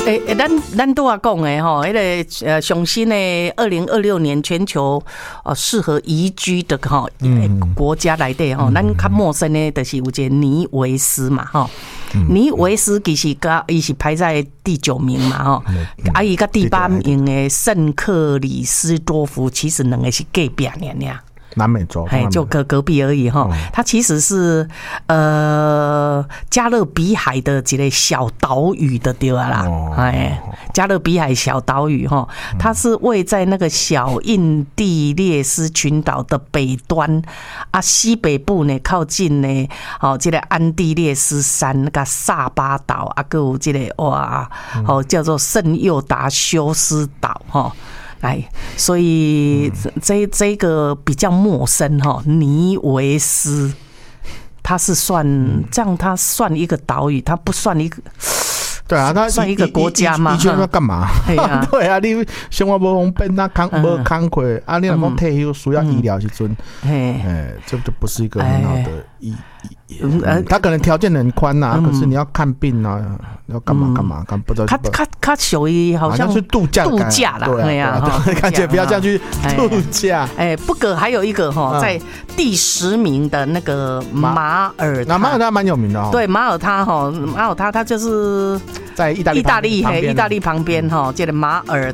咱都要讲的吼，那个上新的2026年全球适合宜居的哈国家来的哈，咱较陌生的就是有一个尼维斯嘛哈。尼维斯其实伊是排在第9名嘛哈，伊甲第8名的圣克里斯多福其实两个是隔壁尔。 南美洲， 就隔壁而已哈。它其实是加勒比海的一个小岛屿的对啦，加勒比海小岛屿哈，它是位在那个小印第列斯群岛的北端啊，西北部呢靠近呢这个安第列斯山那个萨巴岛啊，还有这个叫做圣佑达修斯岛哈。来，所以这个比较陌生哈，尼维斯，它是算这样，它算一个岛屿，它不算一个。对啊，它算一个国家嘛？ 你要干嘛？对啊，你生活不方便，那无慷慨啊，你若讲退休需要医疗时阵，这就不是一个很好的意义。他可能条件很宽呐，可是你要看病啊，要干嘛，不知道。 他属于好像是度假啦，对呀， 感觉不要这样去度假。 不过还有一个哈，在第10名的那个马耳他， 马耳他蛮有名的哦。 对，马耳他他就是在意大利旁边哈，这个马耳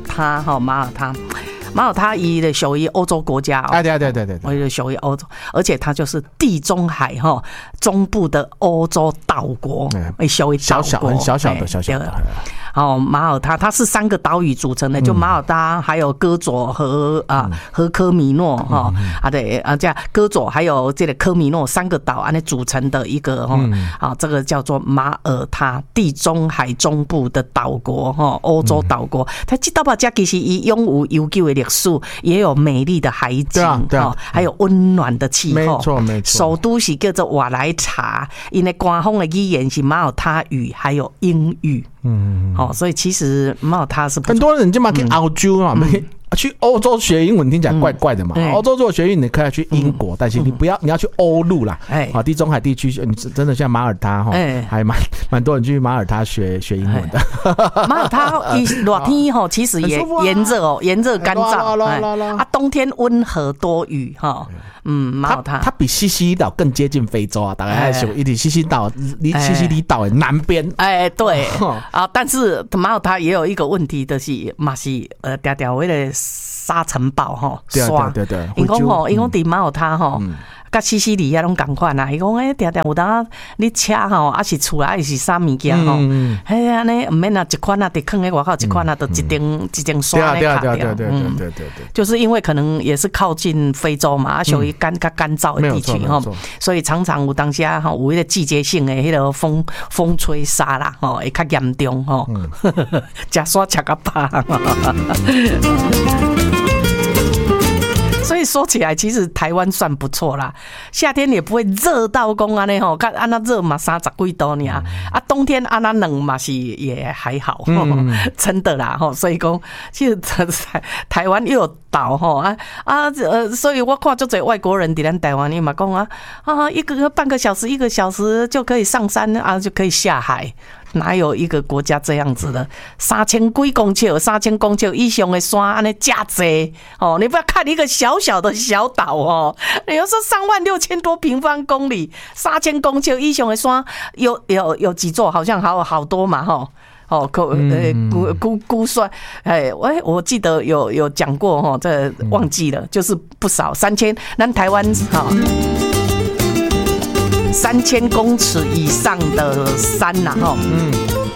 他伊的属于欧洲国家哦，对，我也属于欧洲，而且它就是地中海哈中部的欧洲岛国，属于小小的。 马耳他它是3个岛屿组成的，就马耳他还有戈佐和科米诺哈对这样戈佐还有这个科米诺3个岛安尼组成的一个这个叫做马耳他地中海中部的岛国哈，欧洲岛国。它这岛吧其实伊拥有悠久的历史，也有美丽的海景还有温暖的气候。没错。首都是叫做瓦莱查，因为官方的语言是马耳他语还有英语。所以其实马耳他是很多人就嘛去澳洲啊，去欧洲学英文听起来怪怪的嘛。欧洲如果学英文，你可以去英国，但是你要去欧陆啦。地中海地区，你真的像马耳他还蛮多人去马耳他学英文的。 马耳他热天其实也炎热干燥，冬天温和多雨哈。马耳他它比西西里岛更接近非洲啊，大概是一点西西里岛的南边。 对但是马耳他也有一个问题，就是嘛是条条为了沙尘暴哈， 对， 因讲伫马耳他甲西西里拢同款啦，伊讲常常有当你车是厝内是啥物件安尼唔免一款得放喺外口，一款就一定刷咧卡掉。对，就是因为可能也是靠近非洲嘛，属于干燥的地区所以常常有当下有迄个季节性的迄个风吹沙啦会较严重食沙吃到饱。所以说起来，其实台湾算不错啦，夏天也不会热到讲安尼吼，看安那热嘛30几度呢冬天安那冷嘛是也还好真的啦所以讲其实台湾又有岛所以我看就这外国人在咱台湾你嘛讲半个小时1个小时就可以上山就可以下海。哪有一个国家这样子的？3000几公尺以上的山，安尼这么多你不要看一个小小的小岛你要说36000多平方公里，3000公尺以上的山，有几座？好像好多嘛估算我记得有讲过这忘记了，就是不少3000，咱台湾3000公尺以上的山